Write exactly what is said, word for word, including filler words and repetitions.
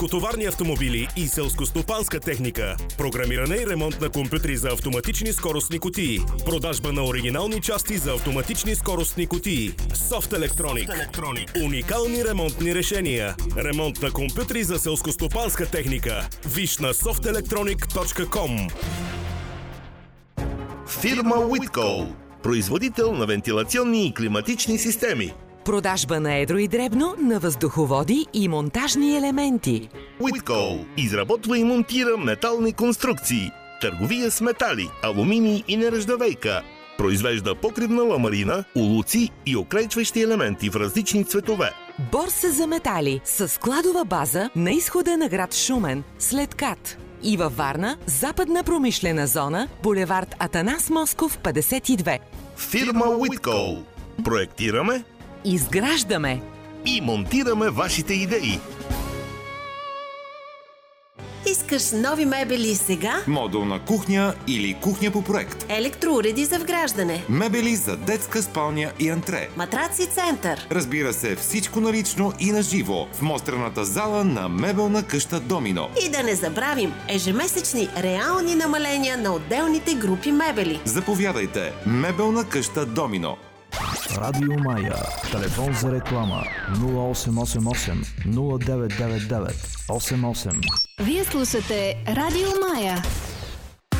тежкотоварни автомобили и селскостопанска техника, програмиране и ремонт на компютри за автоматични скоростни кутии, продажба на оригинални части за автоматични скоростни кутии, Софт Електроник, уникални ремонтни решения, ремонт на компютри за селскостопанска техника. Виж на софт електроник точка ком. Фирма Уиткол, производител на вентилационни и климатични системи. Продажба на едро и дребно на въздуховоди и монтажни елементи. Уиткол изработва и монтира метални конструкции, търговия с метали, алуминий и нержавейка. Произвежда покривна ламарина, улуци и оклейчващи елементи в различни цветове. Борса за метали с складова база на изхода на град Шумен, след КАТ. И във Варна, западна промишлена зона, булевард Атанас Москов, петдесет и две. Фирма Уиткол. Проектираме, изграждаме и монтираме вашите идеи. Искаш нови мебели сега? Модулна кухня или кухня по проект. Електроуреди за вграждане. Мебели за детска спалня и антре. Матраци център. Разбира се, всичко налично и на живо в мострената зала на мебелна къща Домино. И да не забравим ежемесечни реални намаления на отделните групи мебели. Заповядайте, мебелна къща Домино. Радио Мая. Телефон за реклама нула осем осем осем нула девет девет девет осем осем. Вие слушате Радио Мая.